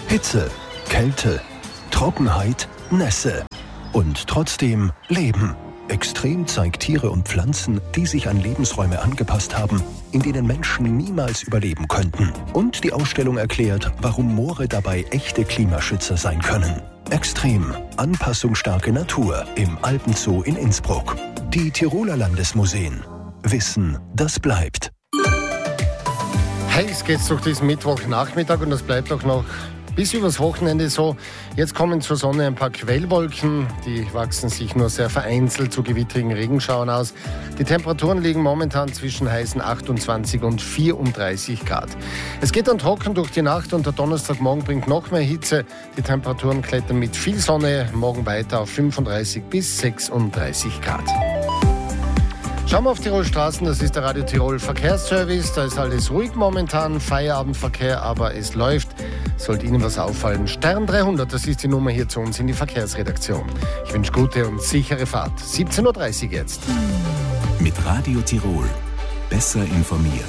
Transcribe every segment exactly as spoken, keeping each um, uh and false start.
Hitze, Kälte, Trockenheit, Nässe. Und trotzdem Leben. Extrem zeigt Tiere und Pflanzen, die sich an Lebensräume angepasst haben, in denen Menschen niemals überleben könnten. Und die Ausstellung erklärt, warum Moore dabei echte Klimaschützer sein können. Extrem, anpassungsstarke Natur im Alpenzoo in Innsbruck. Die Tiroler Landesmuseen. Wissen, das bleibt. Heiß geht's durch diesen Mittwochnachmittag und das bleibt auch noch bis übers Wochenende so. Jetzt kommen zur Sonne ein paar Quellwolken. Die wachsen sich nur sehr vereinzelt zu gewittrigen Regenschauern aus. Die Temperaturen liegen momentan zwischen heißen achtundzwanzig und vierunddreißig Grad. Es geht dann trocken durch die Nacht und der Donnerstagmorgen bringt noch mehr Hitze. Die Temperaturen klettern mit viel Sonne morgen weiter auf fünfunddreißig bis sechsunddreißig Grad. Schauen wir auf Tirol Straßen, das ist der Radio Tirol Verkehrsservice. Da ist alles ruhig momentan, Feierabendverkehr, aber es läuft. Sollte Ihnen was auffallen, Stern dreihundert, das ist die Nummer hier zu uns in die Verkehrsredaktion. Ich wünsche gute und sichere Fahrt. siebzehn Uhr dreißig jetzt. Mit Radio Tirol. Besser informiert.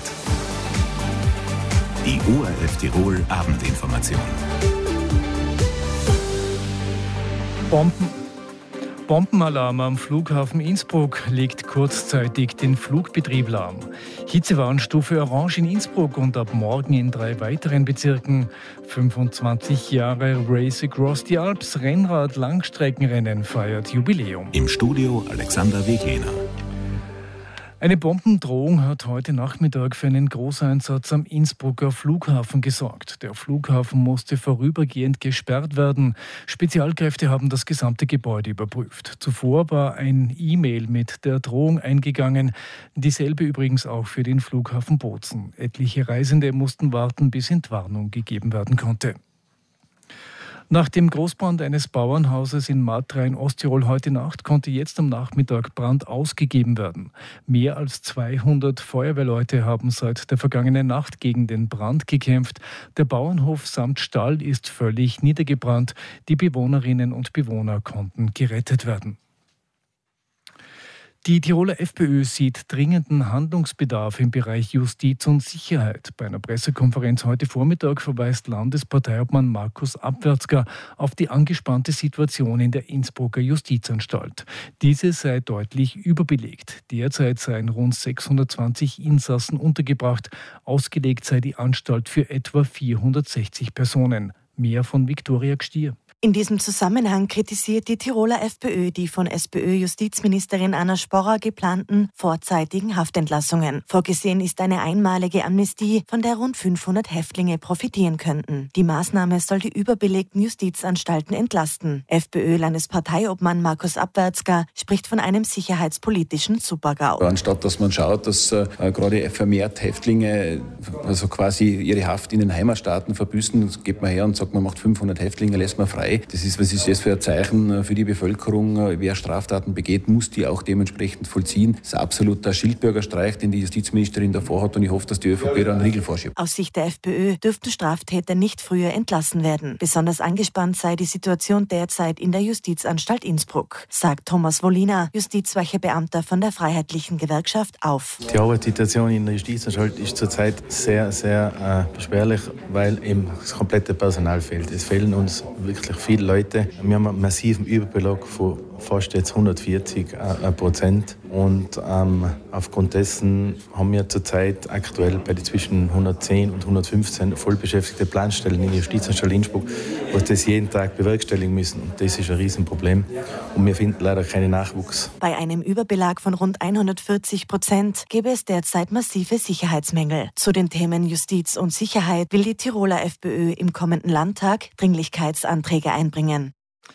Die O R F Tirol Abendinformation. Bomben. Bombenalarm am Flughafen Innsbruck legt kurzzeitig den Flugbetrieb lahm. Hitzewarnstufe Orange in Innsbruck und ab morgen in drei weiteren Bezirken. fünfundzwanzig Jahre Race Across the Alps Rennrad-Langstreckenrennen feiert Jubiläum. Im Studio Alexander Weglehner. Eine Bombendrohung hat heute Nachmittag für einen Großeinsatz am Innsbrucker Flughafen gesorgt. Der Flughafen musste vorübergehend gesperrt werden. Spezialkräfte haben das gesamte Gebäude überprüft. Zuvor war ein E-Mail mit der Drohung eingegangen. Dieselbe übrigens auch für den Flughafen Bozen. Etliche Reisende mussten warten, bis Entwarnung gegeben werden konnte. Nach dem Großbrand eines Bauernhauses in Matra in Osttirol heute Nacht konnte jetzt am Nachmittag Brand ausgegeben werden. Mehr als zweihundert Feuerwehrleute haben seit der vergangenen Nacht gegen den Brand gekämpft. Der Bauernhof samt Stall ist völlig niedergebrannt. Die Bewohnerinnen und Bewohner konnten gerettet werden. Die Tiroler FPÖ sieht dringenden Handlungsbedarf im Bereich Justiz und Sicherheit. Bei einer Pressekonferenz heute Vormittag verweist Landesparteiobmann Markus Abwärtsger auf die angespannte Situation in der Innsbrucker Justizanstalt. Diese sei deutlich überbelegt. Derzeit seien rund sechshundertzwanzig Insassen untergebracht. Ausgelegt sei die Anstalt für etwa vierhundertsechzig Personen. Mehr von Viktoria Gstier. In diesem Zusammenhang kritisiert die Tiroler FPÖ die von SPÖ-Justizministerin Anna Sporrer geplanten vorzeitigen Haftentlassungen. Vorgesehen ist eine einmalige Amnestie, von der rund fünfhundert Häftlinge profitieren könnten. Die Maßnahme soll die überbelegten Justizanstalten entlasten. FPÖ-Landesparteiobmann Markus Abwärtsger spricht von einem sicherheitspolitischen Super-GAU. Anstatt dass man schaut, dass äh, gerade vermehrt Häftlinge also quasi ihre Haft in den Heimatstaaten verbüßen, geht man her und sagt, man macht fünfhundert Häftlinge, lässt man frei. Das ist, was ist das für ein Zeichen für die Bevölkerung? Wer Straftaten begeht, muss die auch dementsprechend vollziehen. Das ist ein absoluter Schildbürgerstreich, den die Justizministerin davor hat und ich hoffe, dass die ÖVP da einen Riegel vorschiebt. Aus Sicht der FPÖ dürften Straftäter nicht früher entlassen werden. Besonders angespannt sei die Situation derzeit in der Justizanstalt Innsbruck, sagt Thomas Wolliner, Justizwachebeamter von der Freiheitlichen Gewerkschaft auf. Die Arbeitssituation in der Justizanstalt ist zurzeit sehr, sehr äh, beschwerlich, weil eben das komplette Personal fehlt. Es fehlen uns wirklich viele Leute. Wir haben einen massiven Überbelag von fast jetzt hundertvierzig Prozent. Und ähm, aufgrund dessen haben wir zurzeit aktuell bei den zwischen hundertzehn und hundertfünfzehn vollbeschäftigte Planstellen in der Justizanstalt Innsbruck, die das jeden Tag bewerkstelligen müssen. Und das ist ein Riesenproblem. Und wir finden leider keinen Nachwuchs. Bei einem Überbelag von rund hundertvierzig Prozent gäbe es derzeit massive Sicherheitsmängel. Zu den Themen Justiz und Sicherheit will die Tiroler FPÖ im kommenden Landtag Dringlichkeitsanträge einbringen.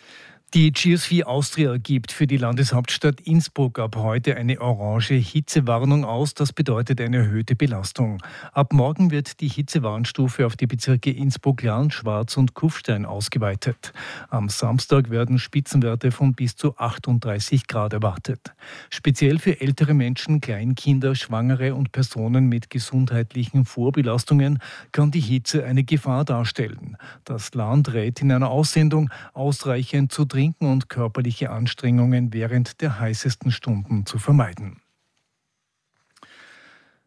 Die G S vier Austria gibt für die Landeshauptstadt Innsbruck ab heute eine orange Hitzewarnung aus. Das bedeutet eine erhöhte Belastung. Ab morgen wird die Hitzewarnstufe auf die Bezirke Innsbruck-Larn, Schwarz und Kufstein ausgeweitet. Am Samstag werden Spitzenwerte von bis zu achtunddreißig Grad erwartet. Speziell für ältere Menschen, Kleinkinder, Schwangere und Personen mit gesundheitlichen Vorbelastungen kann die Hitze eine Gefahr darstellen. Das Land rät in einer Aussendung, ausreichend zu trinken und körperliche Anstrengungen während der heißesten Stunden zu vermeiden.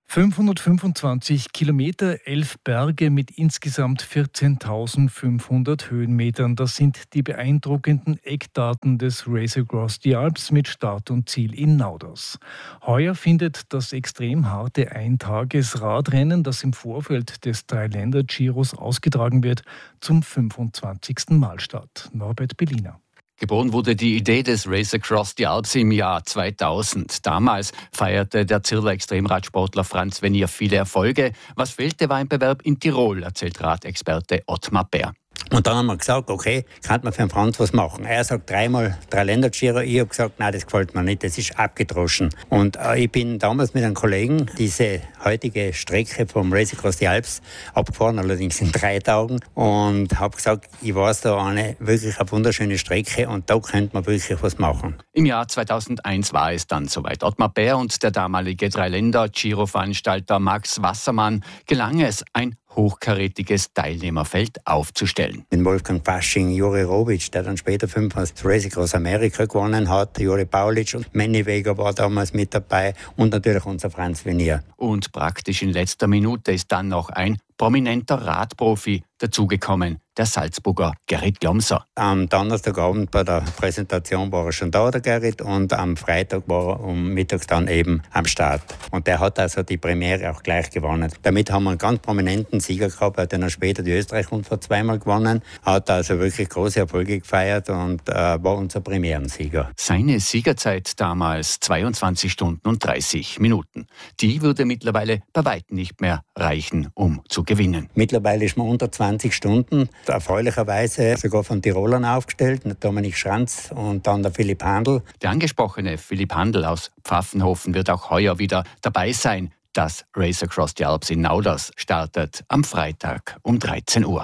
fünfhundertfünfundzwanzig Kilometer, elf Berge mit insgesamt vierzehntausendfünfhundert Höhenmetern. Das sind die beeindruckenden Eckdaten des Race Across the Alps mit Start und Ziel in Nauders. Heuer findet das extrem harte Eintages-Radrennen, das im Vorfeld des Dreiländer-Giros ausgetragen wird, zum fünfundzwanzigsten Mal statt. Norbert Belliner. Geboren wurde die Idee des Race Across the Alps im Jahr zweitausend. Damals feierte der Zirler Extremradsportler Franz Venier viele Erfolge. Was fehlte, war ein Bewerb in Tirol, erzählt Radexperte Ottmar Bär. Und dann haben wir gesagt, okay, kann man für den Franz was machen? Er sagt dreimal Dreiländer-Giro. Ich habe gesagt, nein, das gefällt mir nicht, das ist abgedroschen. Und äh, ich bin damals mit einem Kollegen diese heutige Strecke vom Race Across the Alps abgefahren, allerdings in drei Tagen. Und habe gesagt, ich weiß da eine wirklich eine wunderschöne Strecke und da könnte man wirklich was machen. Im Jahr zweitausendeins war es dann soweit. Ottmar Bär und der damalige Dreiländer-Giro-Veranstalter Max Wassermann gelang es, ein hochkarätiges Teilnehmerfeld aufzustellen. Den Wolfgang Fasching, Juri Robic, der dann später fünfmal das Race Across America gewonnen hat, Juri Paulic und Manny Vega war damals mit dabei und natürlich unser Franz Venier. Und praktisch in letzter Minute ist dann noch ein prominenter Radprofi dazugekommen, der Salzburger Gerrit Glomser. Am Donnerstagabend bei der Präsentation war er schon da, der Gerrit, und am Freitag war er um mittags dann eben am Start. Und der hat also die Premiere auch gleich gewonnen. Damit haben wir einen ganz prominenten Sieger gehabt, er hat dann später die Österreich-Rundfahrt zweimal gewonnen, hat also wirklich große Erfolge gefeiert und äh, war unser Premierensieger. Seine Siegerzeit damals zweiundzwanzig Stunden und dreißig Minuten. Die würde mittlerweile bei weitem nicht mehr reichen, um zu gewinnen. Mittlerweile ist man unter zwanzig Stunden, erfreulicherweise sogar von Tirolern aufgestellt, Dominik Schranz und dann der Philipp Handl. Der angesprochene Philipp Handl aus Pfaffenhofen wird auch heuer wieder dabei sein. Das Race Across the Alps in Nauders startet am Freitag um dreizehn Uhr.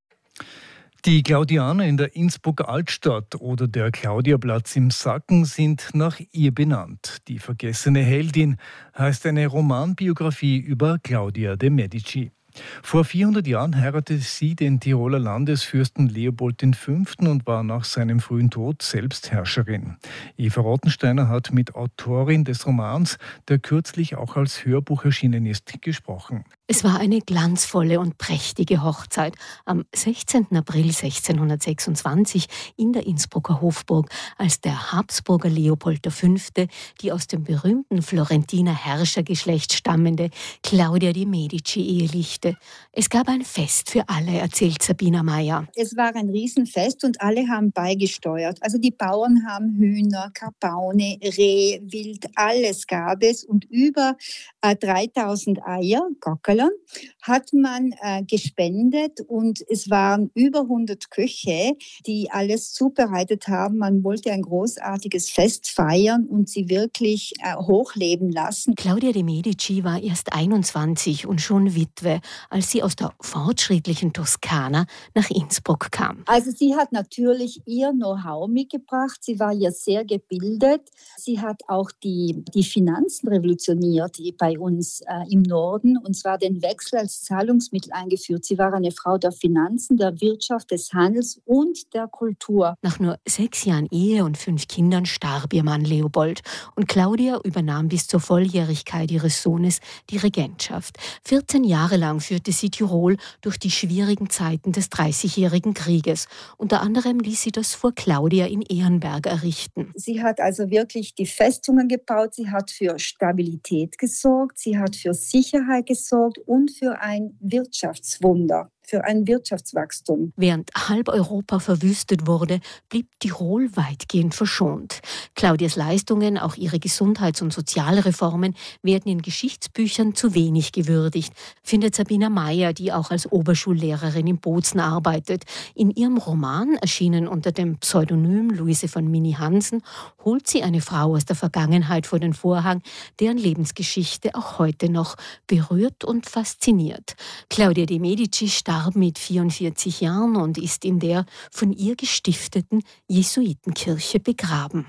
Die Claudianer in der Innsbrucker Altstadt oder der Claudiaplatz im Sacken sind nach ihr benannt. Die vergessene Heldin heißt eine Romanbiografie über Claudia de Medici. Vor vierhundert Jahren heiratete sie den Tiroler Landesfürsten Leopold der Fünfte und war nach seinem frühen Tod selbst Herrscherin. Eva Rottensteiner hat mit Autorin des Romans, der kürzlich auch als Hörbuch erschienen ist, gesprochen. Es war eine glanzvolle und prächtige Hochzeit am sechzehnten April sechzehnhundertsechsundzwanzig in der Innsbrucker Hofburg, als der Habsburger Leopold der Fünfte die aus dem berühmten Florentiner Herrschergeschlecht stammende Claudia de Medici ehelichte. Es gab ein Fest für alle, erzählt Sabina Meyer. Es war ein Riesenfest und alle haben beigesteuert. Also die Bauern haben Hühner, Kapaune, Reh, Wild, alles gab es. Und über äh, dreitausend Eier, Gockerl, hat man äh, gespendet und es waren über hundert Köche, die alles zubereitet haben. Man wollte ein großartiges Fest feiern und sie wirklich äh, hochleben lassen. Claudia de Medici war erst einundzwanzig und schon Witwe, als sie aus der fortschrittlichen Toskana nach Innsbruck kam. Also sie hat natürlich ihr Know-how mitgebracht. Sie war ja sehr gebildet. Sie hat auch die, die Finanzen revolutioniert bei uns äh, im Norden, und zwar den Wechsel als Zahlungsmittel eingeführt. Sie war eine Frau der Finanzen, der Wirtschaft, des Handels und der Kultur. Nach nur sechs Jahren Ehe und fünf Kindern starb ihr Mann Leopold und Claudia übernahm bis zur Volljährigkeit ihres Sohnes die Regentschaft. vierzehn Jahre lang führte sie Tirol durch die schwierigen Zeiten des Dreißigjährigen Krieges. Unter anderem ließ sie das Fort Claudia in Ehrenberg errichten. Sie hat also wirklich die Festungen gebaut, sie hat für Stabilität gesorgt, sie hat für Sicherheit gesorgt und für ein Wirtschaftswunder, für ein Wirtschaftswachstum. Während halb Europa verwüstet wurde, blieb Tirol weitgehend verschont. Claudias Leistungen, auch ihre Gesundheits- und Sozialreformen, werden in Geschichtsbüchern zu wenig gewürdigt, findet Sabina Meyer, die auch als Oberschullehrerin in Bozen arbeitet. In ihrem Roman, erschienen unter dem Pseudonym Luise von Mini-Hansen, holt sie eine Frau aus der Vergangenheit vor den Vorhang, deren Lebensgeschichte auch heute noch berührt und fasziniert. Claudia de Medici starb mit vierundvierzig Jahren und ist in der von ihr gestifteten Jesuitenkirche begraben.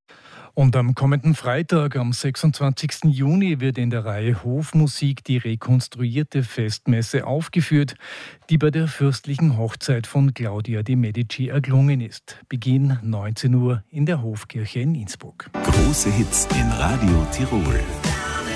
Und am kommenden Freitag, am sechsundzwanzigsten Juni, wird in der Reihe Hofmusik die rekonstruierte Festmesse aufgeführt, die bei der fürstlichen Hochzeit von Claudia de Medici erklungen ist. Beginn neunzehn Uhr in der Hofkirche in Innsbruck. Große Hits in Radio Tirol.